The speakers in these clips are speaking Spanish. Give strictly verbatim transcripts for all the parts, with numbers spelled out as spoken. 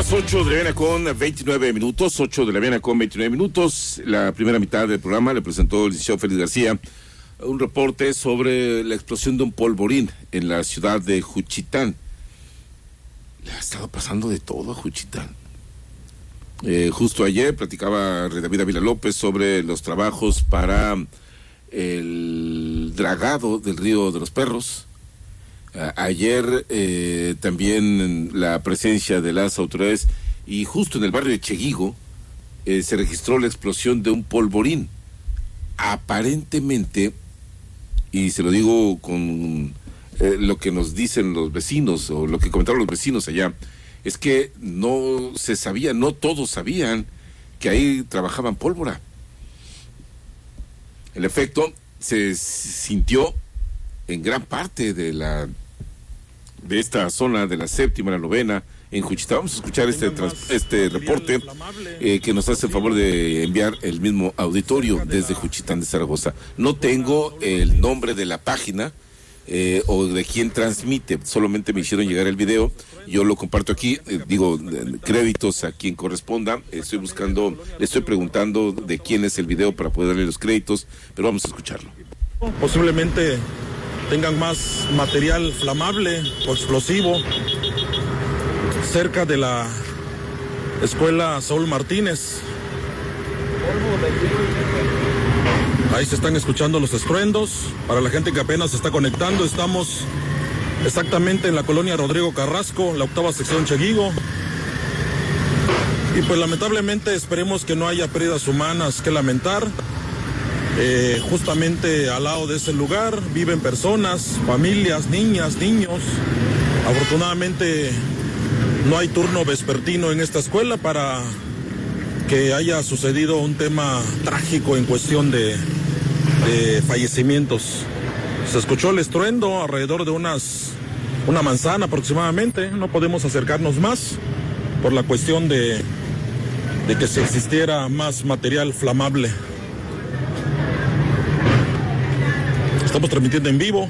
Las ocho de la mañana con veintinueve minutos, ocho de la mañana con veintinueve minutos. La primera mitad del programa le presentó el licenciado Félix García un reporte sobre la explosión de un polvorín en la ciudad de Juchitán. Le ha estado pasando de todo a Juchitán. Eh, justo ayer platicaba David Ávila López sobre los trabajos para el dragado del río de los Perros. Ayer eh, también la presencia de las autoridades, y justo en el barrio de Cheguigo eh, se registró la explosión de un polvorín. Aparentemente, y se lo digo con eh, lo que nos dicen los vecinos o lo que comentaron los vecinos allá, es que no se sabía, no todos sabían que ahí trabajaban pólvora. En efecto, se sintió en gran parte de la de esta zona de la séptima, la novena, en Juchitán. Vamos a escuchar este trans, este reporte eh, que nos hace el favor de enviar el mismo auditorio desde Juchitán de Zaragoza. No tengo el nombre de la página eh, o de quién transmite, solamente me hicieron llegar el video, yo lo comparto aquí, eh, digo, eh, créditos a quien corresponda, estoy buscando, le estoy preguntando de quién es el video para poder darle los créditos, pero vamos a escucharlo. Posiblemente tengan más material flamable o explosivo cerca de la escuela Saúl Martínez. Ahí se están escuchando los estruendos. Para la gente que apenas se está conectando, estamos exactamente en la colonia Rodrigo Carrasco, la octava sección Cheguigo. Y pues lamentablemente esperemos que no haya pérdidas humanas que lamentar. Eh, justamente al lado de ese lugar viven personas, familias, niñas, niños. Afortunadamente no hay turno vespertino en esta escuela para que haya sucedido un tema trágico en cuestión de, de fallecimientos. Se escuchó el estruendo alrededor de unas una manzana aproximadamente. No podemos acercarnos más por la cuestión de, de que si existiera más material flamable. Estamos transmitiendo en vivo.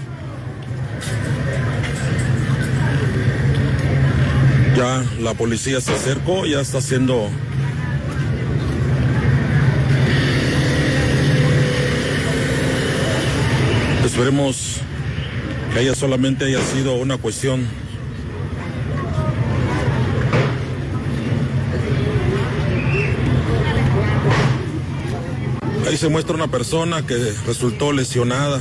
Ya la policía se acercó, ya está haciendo esperemos que haya solamente haya sido una cuestión Ahí se muestra una persona que resultó lesionada.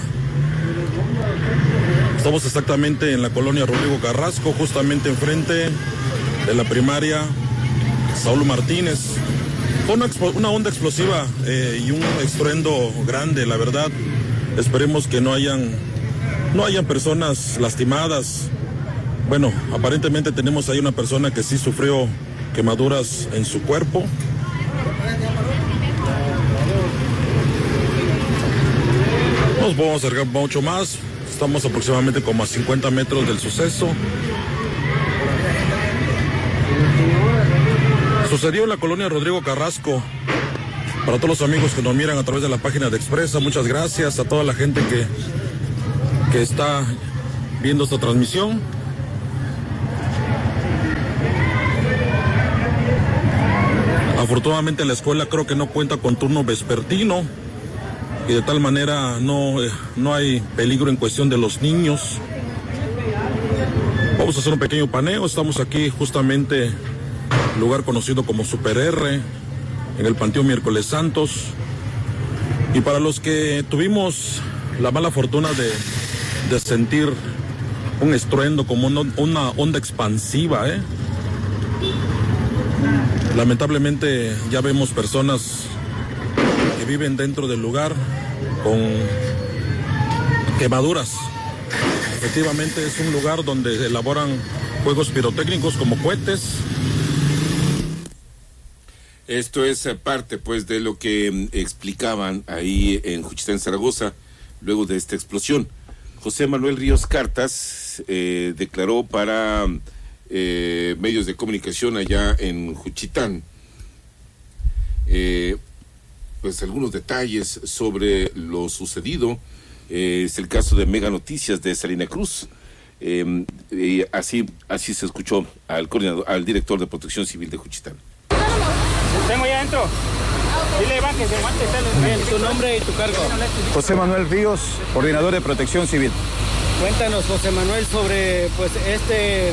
Estamos exactamente en la colonia Rodrigo Carrasco, justamente enfrente de la primaria Saúl Martínez. Fue una, una onda explosiva eh, y un estruendo grande, la verdad. Esperemos que no hayan, no hayan personas lastimadas. Bueno, aparentemente tenemos ahí una persona que sí sufrió quemaduras en su cuerpo. Nos podemos acercar mucho más. Estamos aproximadamente como a cincuenta metros del suceso. Sucedió en la colonia Rodrigo Carrasco. Para todos los amigos que nos miran a través de la página de Expresa, muchas gracias a toda la gente que, que está viendo esta transmisión. Afortunadamente la escuela creo que no cuenta con turno vespertino y de tal manera no, eh, no hay peligro en cuestión de los niños. Vamos a hacer un pequeño paneo. Estamos aquí justamente lugar conocido como Super R, en el Panteón Miércoles Santos. Y para los que tuvimos la mala fortuna de, de sentir un estruendo como una, una onda expansiva, ¿eh? Lamentablemente ya vemos personas que viven dentro del lugar con quemaduras. Efectivamente es un lugar donde se elaboran juegos pirotécnicos como cohetes. Esto es parte pues de lo que eh, explicaban ahí en Juchitán, Zaragoza, luego de esta explosión. José Manuel Ríos Cartas eh, declaró para eh, medios de comunicación allá en Juchitán eh, pues algunos detalles sobre lo sucedido. Eh, es el caso de Mega Noticias de Salina Cruz. Eh, y así, así se escuchó al coordinador, al director de Protección Civil de Juchitán. Tengo ya adentro. Dile, va, que se aguante. Bien, tu nombre y tu cargo. José Manuel Ríos, coordinador de Protección Civil. Cuéntanos, José Manuel, sobre pues este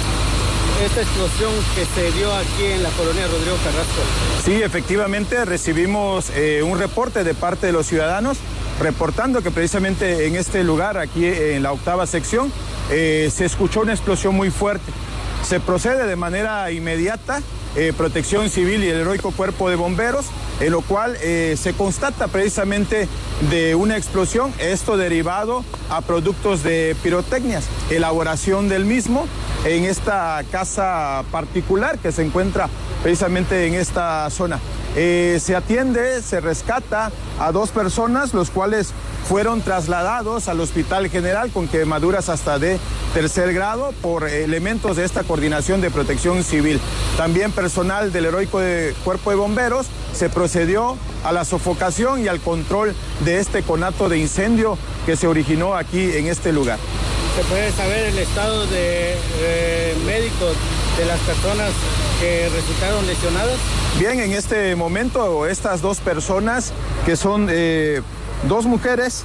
esta explosión que se dio aquí en la colonia Rodrigo Carrasco. Sí, efectivamente recibimos eh, un reporte de parte de los ciudadanos reportando que precisamente en este lugar, aquí en la octava sección, eh, se escuchó una explosión muy fuerte. Se procede de manera inmediata, eh, Protección Civil y el heroico Cuerpo de Bomberos, en lo cual eh, se constata precisamente de una explosión, esto derivado a productos de pirotecnias, elaboración del mismo en esta casa particular que se encuentra precisamente en esta zona. Eh, se atiende, se rescata a dos personas, los cuales fueron trasladados al Hospital General con quemaduras hasta de tercer grado por elementos de esta coordinación de Protección Civil. También personal del heroico de Cuerpo de Bomberos se procedió a la sofocación y al control de este conato de incendio que se originó aquí en este lugar. ¿Se puede saber el estado de eh, médico de las personas que resultaron lesionadas? Bien, en este momento estas dos personas que son eh, dos mujeres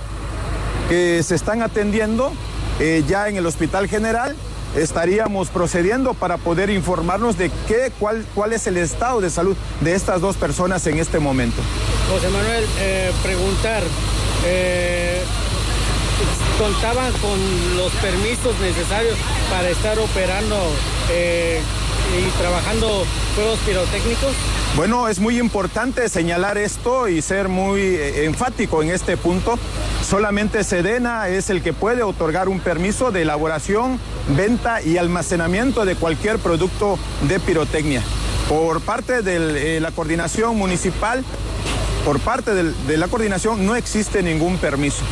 que se están atendiendo eh, ya en el Hospital General, estaríamos procediendo para poder informarnos de qué, cuál, cuál es el estado de salud de estas dos personas en este momento. José Manuel, eh, preguntar, eh, ¿contaban con los permisos necesarios para estar operando eh, y trabajando fuegos pirotécnicos? Bueno, es muy importante señalar esto y ser muy eh, enfático en este punto. Solamente Sedena es el que puede otorgar un permiso de elaboración, venta y almacenamiento de cualquier producto de pirotecnia. Por parte de eh, la coordinación municipal, por parte de, de la coordinación no existe ningún permiso.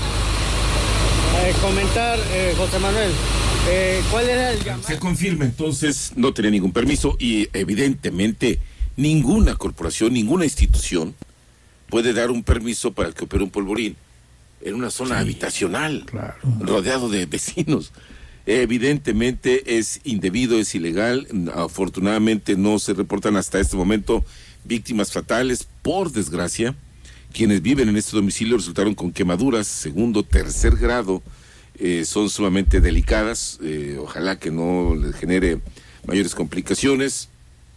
Eh, comentar, eh, José Manuel, eh, ¿cuál era el llamado? Se confirma, entonces no tenía ningún permiso y evidentemente ninguna corporación, ninguna institución puede dar un permiso para que opere un polvorín en una zona sí, habitacional, claro, rodeado de vecinos. Evidentemente es indebido, es ilegal. Afortunadamente no se reportan hasta este momento víctimas fatales. Por desgracia, quienes viven en este domicilio resultaron con quemaduras segundo, tercer grado. Eh, son sumamente delicadas. Eh, ojalá que no les genere mayores complicaciones,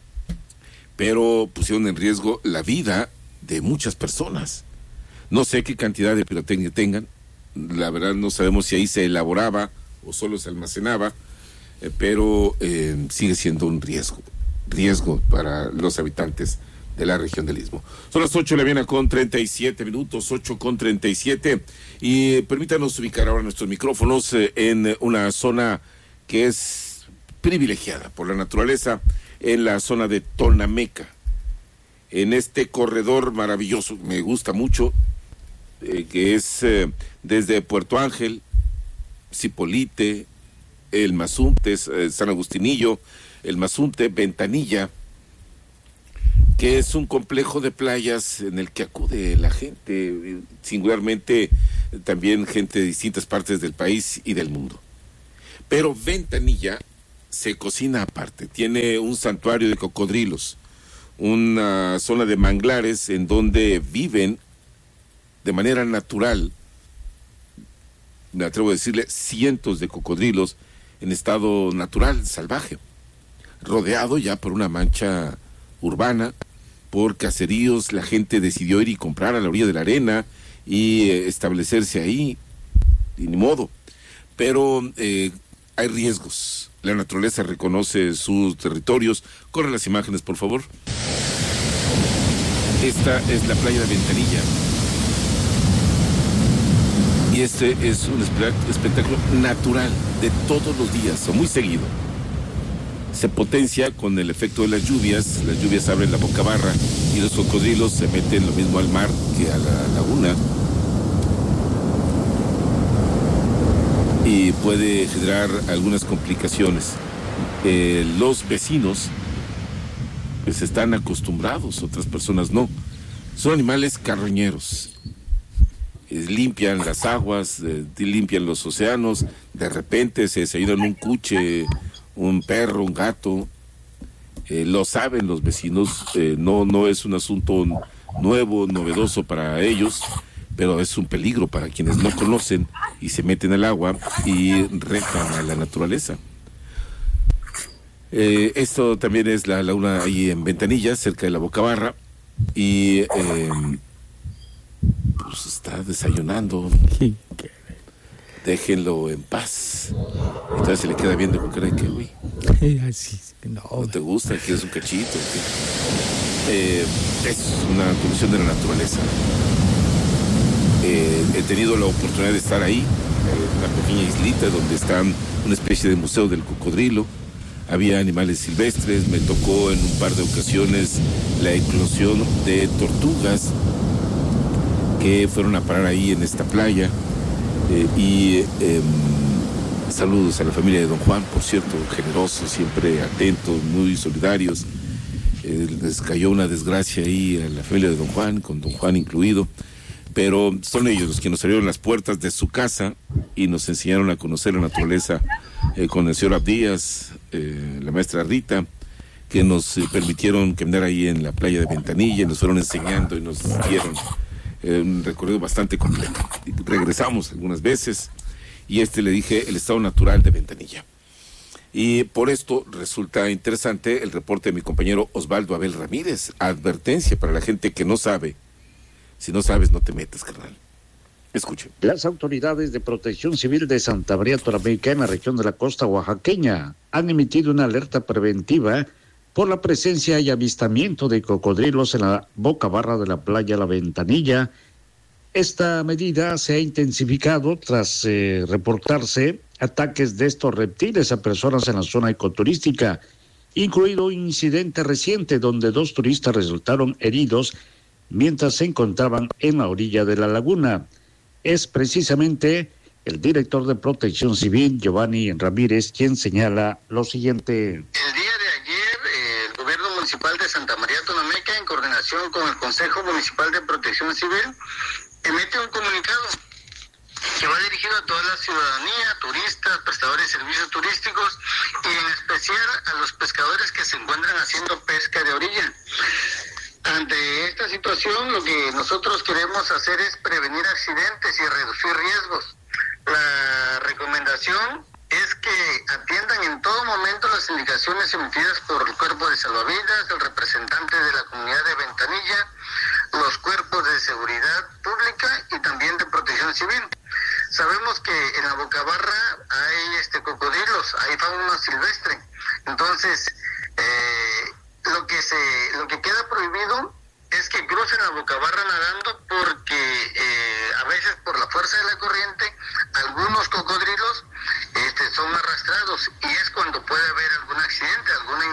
pero pusieron en riesgo la vida de muchas personas. No sé qué cantidad de pirotecnia tengan, la verdad no sabemos si ahí se elaboraba o solo se almacenaba, eh, pero eh, sigue siendo un riesgo, riesgo para los habitantes de la región del Istmo. Son las ocho de la mañana con treinta y siete minutos, ocho con treinta y siete, y eh, permítanos ubicar ahora nuestros micrófonos eh, en una zona que es privilegiada por la naturaleza, en la zona de Tonameca, en este corredor maravilloso, me gusta mucho, eh, que es eh, desde Puerto Ángel, Zipolite, El Mazunte, eh, San Agustinillo, El Mazunte, Ventanilla, que es un complejo de playas en el que acude la gente, singularmente también gente de distintas partes del país y del mundo. Pero Ventanilla se cocina aparte, tiene un santuario de cocodrilos, una zona de manglares en donde viven de manera natural, me atrevo a decirle, cientos de cocodrilos en estado natural, salvaje, rodeado ya por una mancha urbana, por caseríos. La gente decidió ir y comprar a la orilla de la arena y eh, establecerse ahí, y ni modo, pero eh, hay riesgos. La naturaleza reconoce sus territorios. Corre las imágenes, por favor. Esta es la playa de Ventanilla. Y este es un espectáculo natural de todos los días, o muy seguido. Se potencia con el efecto de las lluvias. Las lluvias abren la bocabarra y los cocodrilos se meten lo mismo al mar que a la laguna. Y puede generar algunas complicaciones. Eh, los vecinos pues están acostumbrados, otras personas no. Son animales carroñeros. Eh, limpian las aguas, eh, limpian los océanos, de repente se desayunan un cuche, un perro, un gato. Eh, lo saben los vecinos, eh, no, no es un asunto nuevo, novedoso para ellos, pero es un peligro para quienes no conocen y se meten al agua y retan a la naturaleza. Eh, esto también es la laguna ahí en Ventanilla, cerca de la Bocabarra, y eh, pues está desayunando. Déjenlo en paz. Entonces se le queda viendo con cara de que, uy, no, no te gusta, quieres un cachito. Eh, es una condición de la naturaleza. Eh, he tenido la oportunidad de estar ahí, en una pequeña islita donde está una especie de museo del cocodrilo. Había animales silvestres, me tocó en un par de ocasiones la eclosión de tortugas que fueron a parar ahí en esta playa. Eh, y eh, saludos a la familia de don Juan, por cierto, generosos, siempre atentos, muy solidarios. Eh, les cayó una desgracia ahí a la familia de don Juan, con don Juan incluido, pero son ellos los que nos abrieron las puertas de su casa y nos enseñaron a conocer la naturaleza, eh, con el señor Abdías, eh, la maestra Rita, que nos eh, permitieron caminar ahí en la playa de Ventanilla, nos fueron enseñando y nos dieron eh, un recorrido bastante completo. Regresamos algunas veces y este le dije el estado natural de Ventanilla. Y por esto resulta interesante el reporte de mi compañero Osvaldo Abel Ramírez. Advertencia para la gente que no sabe. Si no sabes, no te metas, carnal. Escuche. Las autoridades de Protección Civil de Santa María Torameca, en la región de la costa oaxaqueña, han emitido una alerta preventiva por la presencia y avistamiento de cocodrilos en la bocabarra de la playa La Ventanilla. Esta medida se ha intensificado tras eh, reportarse ataques de estos reptiles a personas en la zona ecoturística, incluido un incidente reciente donde dos turistas resultaron heridos mientras se encontraban en la orilla de la laguna. Es precisamente el director de Protección Civil, Giovanni Ramírez, quien señala lo siguiente. El día de ayer, eh, el gobierno municipal de Santa María Tonameca, en coordinación con el Consejo Municipal de Protección Civil, emite un comunicado que va dirigido a toda la ciudadanía, turistas, prestadores de servicios turísticos y en especial a los pescadores que se encuentran haciendo pesca de orilla. Ante esta situación, lo que nosotros queremos hacer es prevenir accidentes y reducir riesgos. La recomendación es que atiendan en todo momento las indicaciones emitidas por el Cuerpo de Salvavidas, el representante de la comunidad de Ventanilla, los cuerpos de seguridad pública y también de protección civil. Sabemos que en la bocabarra hay este cocodrilos, hay fauna silvestre. Entonces, eh, lo que se, lo que queda prohibido es que crucen la bocabarra nadando porque eh, a veces por la fuerza de la corriente algunos cocodrilos este, son arrastrados y es cuando puede haber algún accidente, alguna.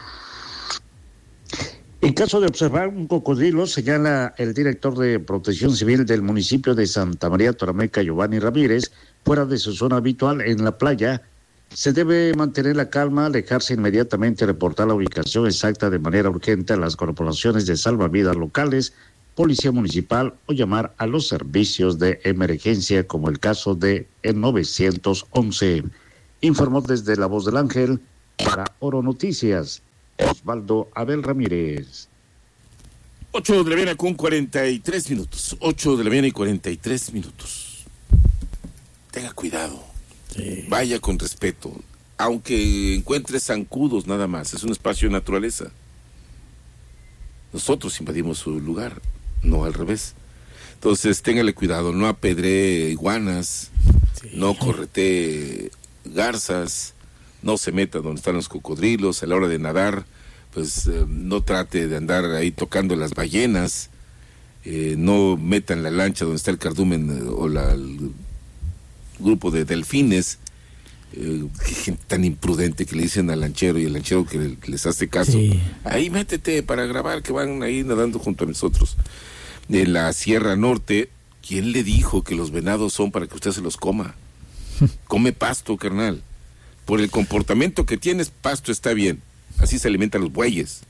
En caso de observar un cocodrilo, señala el director de Protección Civil del municipio de Santa María Torameca, Giovanni Ramírez, fuera de su zona habitual en la playa, se debe mantener la calma, alejarse inmediatamente y reportar la ubicación exacta de manera urgente a las corporaciones de salvavidas locales, policía municipal o llamar a los servicios de emergencia, como el caso de el nueve once. Informó desde La Voz del Ángel para Oro Noticias, Osvaldo Abel Ramírez. ocho de la mañana con cuarenta y tres minutos. ocho de la mañana y cuarenta y tres minutos. Tenga cuidado. Sí. Vaya con respeto. Aunque encuentre zancudos nada más, es un espacio de naturaleza. Nosotros invadimos su lugar, no al revés. Entonces, téngale cuidado, no apedree iguanas, sí. No corretee garzas, no se meta donde están los cocodrilos. A la hora de nadar, pues eh, no trate de andar ahí tocando las ballenas, eh, no meta en la lancha donde está el cardumen eh, o la, el grupo de delfines. Eh, qué gente tan imprudente que le dicen al lanchero y el lanchero que, que les hace caso. Sí. Ahí métete para grabar que van ahí nadando junto a nosotros. En la Sierra Norte, ¿quién le dijo que los venados son para que usted se los coma? Come pasto, carnal. Por el comportamiento que tienes, pasto está bien. Así se alimentan los bueyes.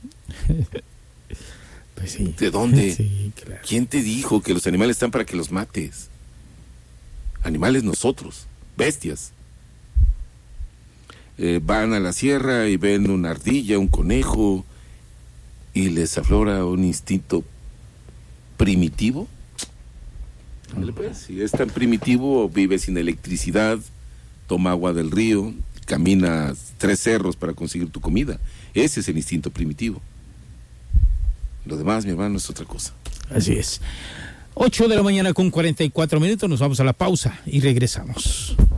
Pues sí. ¿De dónde? Sí, claro. ¿Quién te dijo que los animales están para que los mates? Animales nosotros, bestias. eh, van a la sierra y ven una ardilla, un conejo, y les aflora un instinto primitivo. Pues, si es tan primitivo, vive sin electricidad, toma agua del río, camina tres cerros para conseguir tu comida. Ese es el instinto primitivo. Lo demás, mi hermano, es otra cosa. Así es. ocho de la mañana con cuarenta y cuatro minutos, nos vamos a la pausa y regresamos.